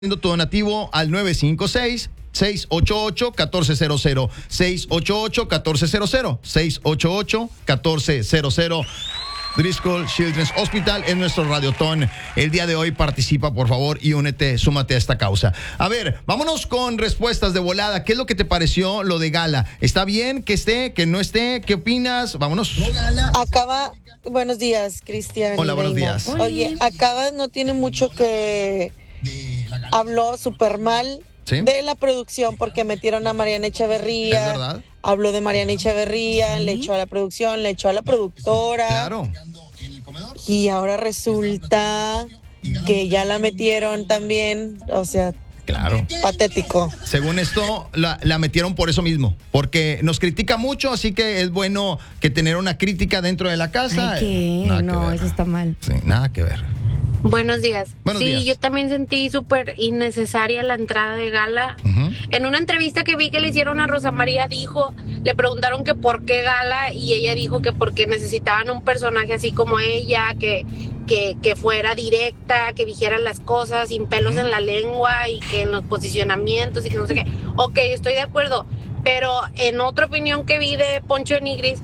Tu donativo al 956-688-1400, 688-1400, 688-1400. Driscoll Children's Hospital es nuestro radiotón. El día de hoy participa, por favor, y únete, súmate a esta causa. A ver, vámonos con respuestas de volada. ¿Qué es lo que te pareció lo de Gala? ¿Está bien que esté, que no esté? ¿Qué opinas? Vámonos. Buenos días, Cristian. Hola, buenos días. Oye, no tiene mucho que habló súper mal. ¿Sí? De la producción porque metieron a Mariana Echeverría. ¿Es verdad? Habló de Mariana Echeverría, le echó a la producción, le echó a la productora. Claro. Y ahora resulta que ya la metieron también, o sea, claro. Patético. Según esto, la metieron por eso mismo, porque nos critica mucho, así que es bueno que tener una crítica dentro de la casa. ¿Qué? No, eso está mal. Sí, nada que ver. Buenos días. Buenos días. Yo también sentí súper innecesaria la entrada de Gala. En una entrevista que vi que le hicieron a Rosa María, le preguntaron que por qué Gala, y ella dijo que porque necesitaban un personaje así como ella, que fuera directa, que dijera las cosas sin pelos en la lengua y que en los posicionamientos y que no sé qué. Ok, estoy de acuerdo, pero en otra opinión que vi de Poncho de Nigris,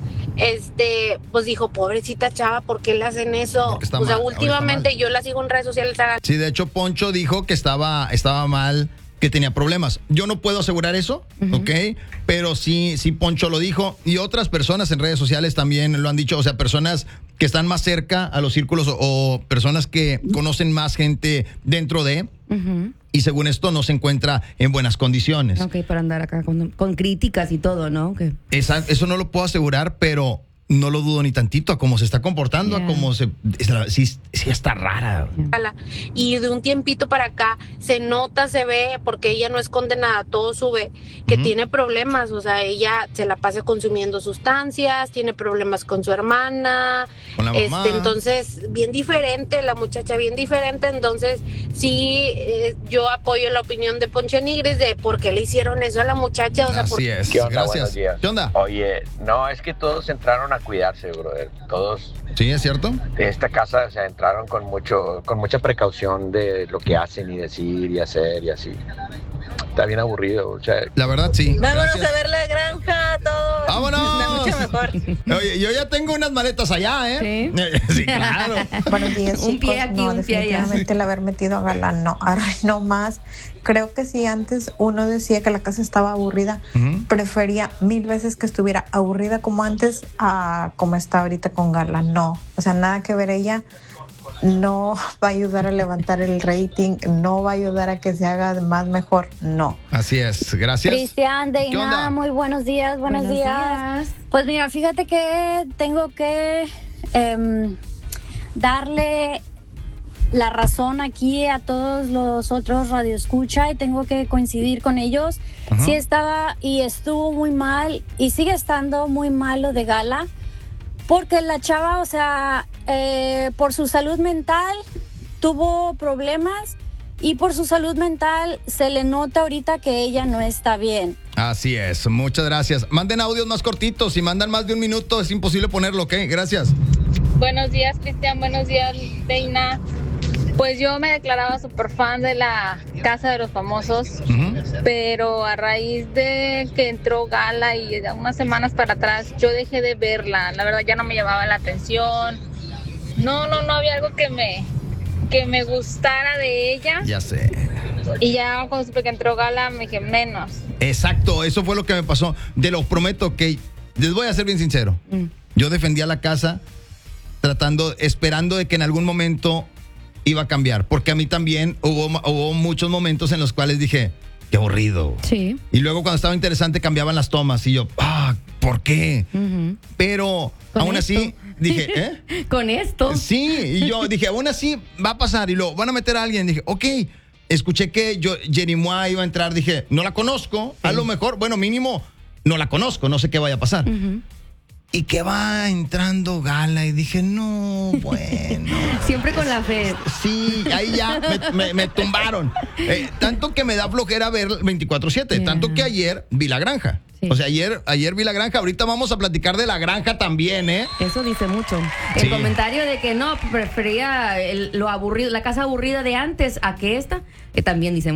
pues dijo, pobrecita chava, ¿por qué le hacen eso? O sea, últimamente yo la sigo en redes sociales. Sí, de hecho, Poncho dijo que estaba mal, que tenía problemas. Yo no puedo asegurar eso, ¿ok? Pero sí, Poncho lo dijo. Y otras personas en redes sociales también lo han dicho. O sea, personas que están más cerca a los círculos o personas que conocen más gente dentro de... Y según esto no se encuentra en buenas condiciones. Ok, para andar acá con críticas y todo, ¿no? Okay. Eso no lo puedo asegurar, pero no lo dudo ni tantito a cómo se está comportando, a cómo sí está rara. Y de un tiempito para acá se nota, se ve, porque ella no es condenada, todo sube, que tiene problemas. O sea, ella se la pasa consumiendo sustancias, tiene problemas con su hermana, con la mamá. Entonces, bien diferente, la muchacha bien diferente. Entonces, sí, yo apoyo la opinión de Poncho Nigris de por qué le hicieron eso a la muchacha. O sea, así es. ¿Qué onda? Gracias. Buenos días. ¿Qué onda? Oye, no, es que todos entraron a cuidarse, brother. Todos. Sí, es cierto. De esta casa, o sea, entraron con mucha precaución de lo que hacen y decir y hacer y así. Está bien aburrido, o sea. La verdad, sí. Vámonos a ver la granja, todos. ¡Vámonos! Está mucho mejor. Oye, yo ya tengo unas maletas allá, ¿eh? Sí, claro. Buenos días, un pie aquí, un pie allá. Definitivamente el haber metido a Gala, no, ahora no más. Creo que si antes uno decía que la casa estaba aburrida, prefería 1000 veces que estuviera aburrida como antes a como está ahorita con Gala. No, o sea, nada que ver. Ella no va a ayudar a levantar el rating, no va a ayudar a que se haga más mejor, no. Así es, gracias. Cristian, Deina, muy buenos días, buenos días. Pues mira, fíjate que tengo que darle la razón aquí a todos los otros radioescucha y tengo que coincidir con ellos. Sí estaba y estuvo muy mal y sigue estando muy mal lo de Gala, porque la chava, o sea, por su salud mental tuvo problemas y por su salud mental se le nota ahorita que ella no está bien. Así es, muchas gracias. Manden audios más cortitos, si mandan más de 1 minuto es imposible ponerlo, ¿ok? Gracias. Buenos días, Cristian, buenos días, Deina. Pues yo me declaraba súper fan de la Casa de los Famosos, pero a raíz de que entró Gala y unas semanas para atrás, yo dejé de verla. La verdad ya no me llamaba la atención. No había algo que me gustara de ella. Ya sé. Y ya cuando supe que entró Gala me dije menos. Exacto, eso fue lo que me pasó. Te lo prometo que, les voy a ser bien sincero, yo defendía la casa esperando de que en algún momento iba a cambiar, porque a mí también hubo muchos momentos en los cuales dije, qué aburrido. Sí. Y luego cuando estaba interesante cambiaban las tomas y yo, ¿por qué? Pero aún así dije, ¿eh? Con esto. Sí, y yo dije, aún así va a pasar y lo van a meter a alguien. Dije, ok. Escuché que Jerimois iba a entrar, dije, no la conozco, a lo mejor, bueno, mínimo, no la conozco, no sé qué vaya a pasar. Y que va entrando Gala y dije, no, bueno. Siempre con la fe. Sí, ahí ya me tumbaron. Tanto que me da flojera ver 24/7, tanto que ayer vi La Granja. Sí. O sea, ayer vi La Granja, ahorita vamos a platicar de La Granja también, ¿eh? Eso dice mucho. Sí. El comentario de que no, prefería lo aburrido, la casa aburrida de antes a que esta, que también dice